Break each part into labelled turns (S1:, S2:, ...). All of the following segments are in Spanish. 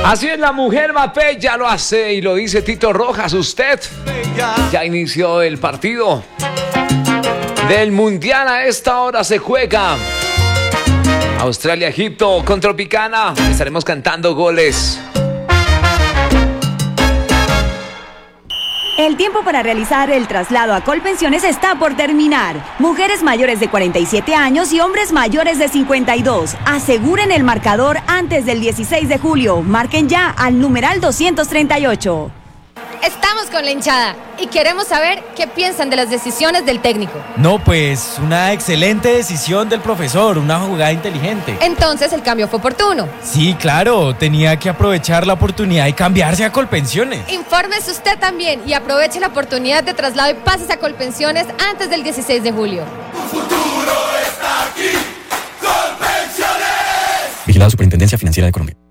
S1: Así es, la mujer Mbappé ya lo hace y lo dice Tito Rojas. Usted ya inició el partido del Mundial. A esta hora se juega Australia-Egipto con Tropicana. Estaremos cantando goles.
S2: El tiempo para realizar el traslado a Colpensiones está por terminar. Mujeres mayores de 47 años y hombres mayores de 52. Aseguren el marcador antes del 16 de julio. Marquen ya al numeral 238.
S3: Estamos con la hinchada y queremos saber qué piensan de las decisiones del técnico.
S4: No, pues una excelente decisión del profesor, una jugada inteligente.
S3: Entonces el cambio fue oportuno.
S4: Sí, claro, tenía que aprovechar la oportunidad y cambiarse a Colpensiones.
S3: Infórmese usted también y aproveche la oportunidad de traslado y pásese a Colpensiones antes del 16 de julio.
S5: Tu futuro está aquí, Colpensiones.
S6: Vigilado Superintendencia Financiera de Colombia.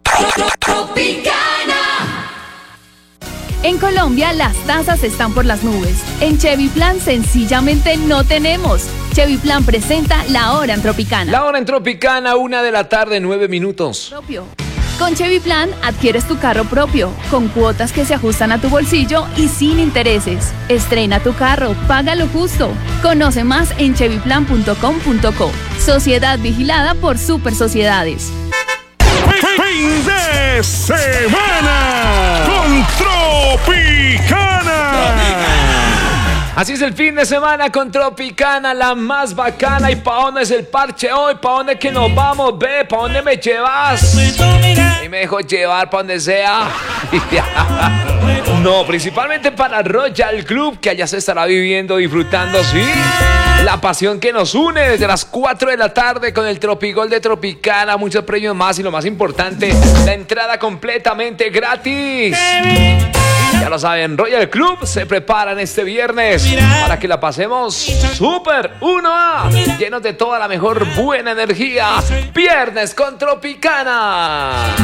S7: En Colombia las tasas están por las nubes. En Chevy Plan sencillamente no tenemos. Chevy Plan presenta La Hora en Tropicana.
S1: La Hora en Tropicana, 1:09 p.m.
S7: Propio. Con Chevy Plan adquieres tu carro propio, con cuotas que se ajustan a tu bolsillo y sin intereses. Estrena tu carro, paga lo justo. Conoce más en chevyplan.com.co. Sociedad vigilada por Super Sociedades.
S8: Fin de semana con Tropicana.
S1: Así es el fin de semana con Tropicana, la más bacana. ¿Y pa' dónde es el parche hoy? ¿Pa' dónde que nos vamos? Ve, ¿pa' dónde me llevas? Y me dejo llevar pa' donde sea. No, principalmente para Royal Club, que allá se estará viviendo, disfrutando, sí, la pasión que nos une desde las 4 de la tarde con el Tropigol de Tropicana. Muchos premios más y lo más importante, la entrada completamente gratis. Ya lo saben, Royal Club se preparan este viernes para que la pasemos súper 1A, llenos de toda la mejor buena energía. Viernes con Tropicana.